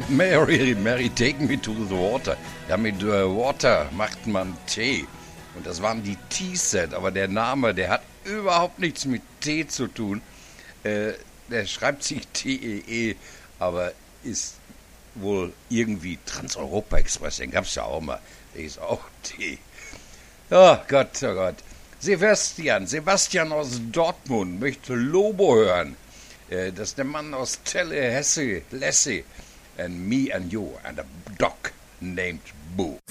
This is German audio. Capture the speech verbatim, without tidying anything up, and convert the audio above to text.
Mary, Mary, take me to the water. Ja, mit äh, Water macht man Tee. Und das waren die Tea-Set, aber der Name, der hat überhaupt nichts mit Tee zu tun. Äh, der schreibt sich T E E, aber ist wohl irgendwie Trans-Europa-Express, den gab's ja auch mal. Der ist auch Tee. Oh Gott, oh Gott. Sebastian, Sebastian aus Dortmund möchte Lobo hören. Äh, das ist der Mann aus Tallahassee, Lassie. And me and you and a dog named Boo.